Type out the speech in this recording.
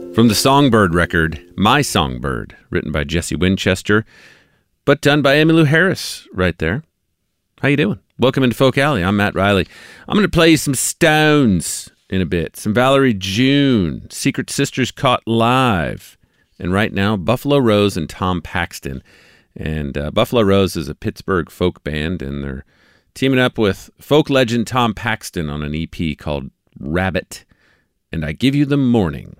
From the Songbird record, My Songbird, written by Jesse Winchester, but done by Emmylou Harris right there. How you doing? Welcome into Folk Alley. I'm Matt Riley. I'm going to play you some Stones in a bit. Some Valerie June, Secret Sisters Caught Live, and right now, Buffalo Rose and Tom Paxton. And Buffalo Rose is a Pittsburgh folk band, and they're teaming up with folk legend Tom Paxton on an EP called Rabbit, and I Give You the Morning.